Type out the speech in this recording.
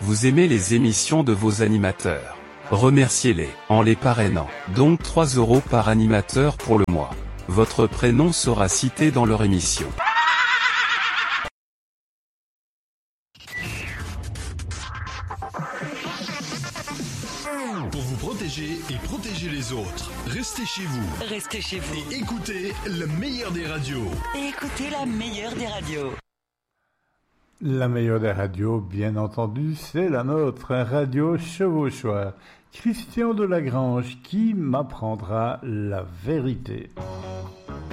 Vous aimez les émissions de vos animateurs. Remerciez-les en les parrainant. Donc 3 € par animateur pour le mois. Votre prénom sera cité dans leur émission. Pour vous protéger et protéger les autres, restez chez vous. Restez chez vous. Et écoutez le meilleur des radios. Et écoutez la meilleure des radios. La meilleure des radios, bien entendu, c'est la nôtre, Radio Chevauchoir. Christian Delagrange qui m'apprendra la vérité.